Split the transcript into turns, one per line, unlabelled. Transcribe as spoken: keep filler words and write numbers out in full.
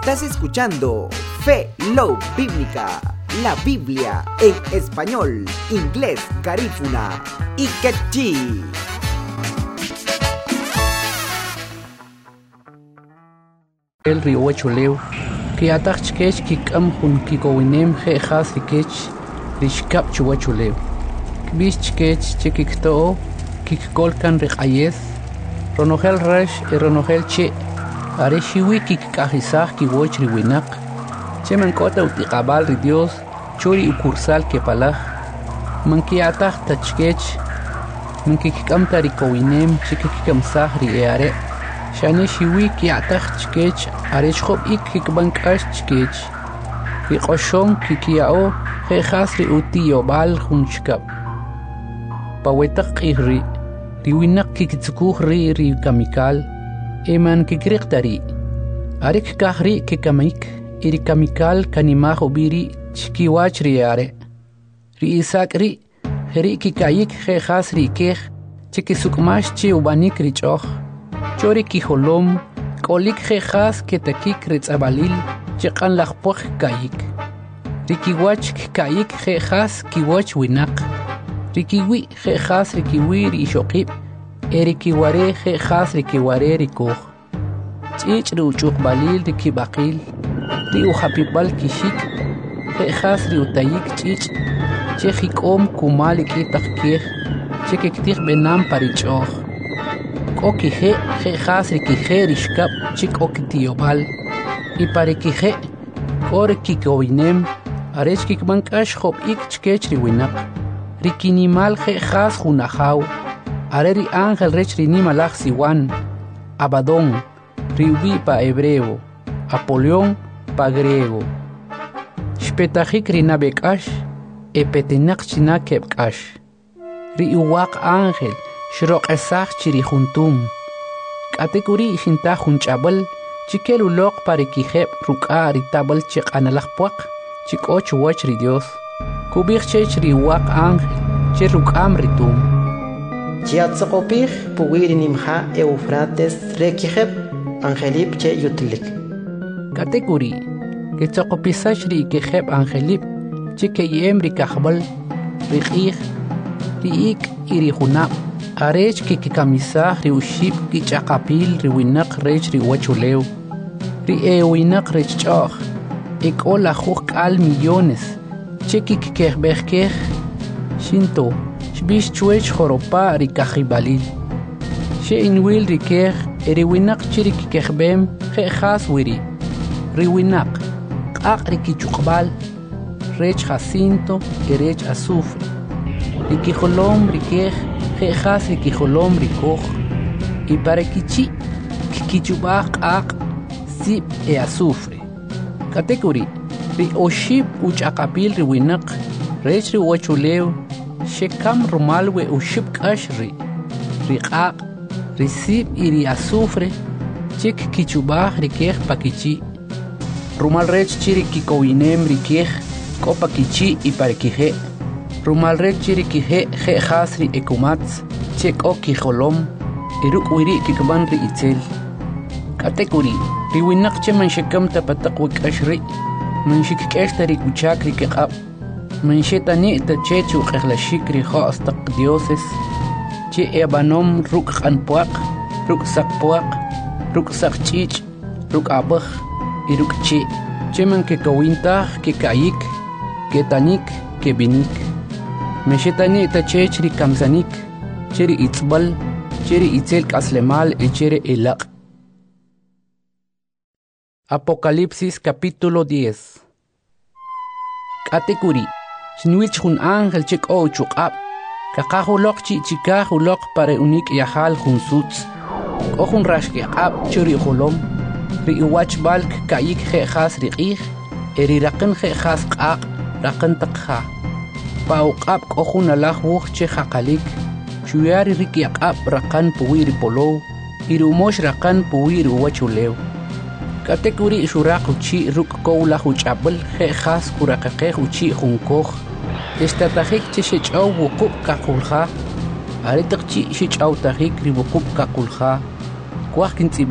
Estás escuchando Fe Love Bíblica, la Biblia en español, inglés, garífuna y quechí.
El río Huechuleu, que atak chkech kikam hun kikowinem he khas kikech, rishkap chuachuleu. Kbish chkech chikikto, kikkolkan riqayes, ronogel rash e ronogel che, areshiwi kikkahisah kiwoch riwinak, che mankota utiqabal ri Dios, churi ukursal kepalaj, manki atak tachkech, manki kikam tarikowinem chikikamsah ri eare. Shani shiwi ki atak chkech arech khob ik kikbankash chkech ki qoshon kikiao he khasri uti yobal khunchkab pawetak iri riwinak kikitsukh ri ri kamikal eman kikriqtari arik kahri kikamik iri kamikal kanimaho biri chkiwach riare ri isakri heri kikayik he khasri keh chikisukmash chi ubanik richoh chori kijolom, kolik jejas que takik ritzabalil, chekan lachpoch kayik. Rikiwach kayik jejas kiwach winak. Rikiwi jejas rikiwi rishokip, erikiware jejas rikiware rikoch. Chich riuchuk balil rikibakil, riuhapipal kishik, jejas riutayik chich, chejikom kumalik itakkir, chekiktik benam parichoch. Okije, je jasri kije rishkap chik okitiobal. Y pare kije, kore kikowinem, arech kikbankash hop ik chkech riwinak. Rikinimal je jas junajau. Areri ángel rech rinimalach siwan. Abadón, riwi pa hebreo. Apolión pa griego. Shpetajik rinabekash, epetenak chinakebkash. Riuwak ángel. Shroq esach chiri juntum. Kategori shinta junchabal, chikelu lok pare kijeb ruka ritabal chik analakpuak, chik och wach ri Dios. Kubik chech riwak ángel, che rukam ritum.
Chiatzokopich puwiri nimha Eufrates rekijeb angelip che yutlik.
Kategori, que tsokopisach ri kijeb angelip, chike yem rikahbal, rikih, riik iri junab. Arech ki kikamisah ri uship ki chakapil ri winak rech ri huachuleu. Ri e winak rech choch. Ek ola juk al millones. Che ki kikehbehkeh. Shinto. Shbish chuech joropa ri kajibalil. She inwil ri keh. E ri winak chiri kikehbem. Je khas wiri. Ri winak. Kak ri kichukbal. Rech jacinto. E rech azufre. Ri kijolom ri keh. Jejas rikijolom rikoch, y para kichi, kikichubach ak, sip e azufre. Kategori, ri oshib uchakapil riwinak, rech ri huachuleu, shekam rumalwe ushib kashri, ri ak, ri sip y ri azufre, chik kichubach rikej pakichi. Rumal rech chiri kikowinem rikej, ko pakichi y para kije. Rumal rech chiri kije je jasri ekumats, chek o kijolom, iruk wiri kikban ri itzel. Kategori, ri winak che man shekam tapatak wik ashri, man shikikesh ri kuchak ri kekab, man shetani ta chechu kehlashik ri khostak dioses, che ebanom ruk anpuak, ruk sakpuak, ruk sakchich, ruk abach, iruk che, che man kekawintah, kekayik, ketanik, kebinik. Meshetani ta chechri kamzanik, cheri itzbal, cheri itzel kaslemal e cheri elak. Apocalipsis capítulo diez. Kategori, shinwich hun ángel chik o chukab, kakahulok chi chikahulok pare unik yahal hun suts, kohun rashki ab churi holom, ri iwach balk kayik je khas riqih, eri raqin je khas qaq, raqin taqha. Pauqab kohun alah wuch che khakalik, chuyari rikiaqab rakan puwiri polo, irumosh rakan puwiri huachuleu. Kategori shuraq uchi ruk kowla huchabal, je khas kurakaqeh uchi junkoh, estatajik che shechaw wukub kakulha, aritak chi shechaw tajik riwukub kakulha, kwah kintzibal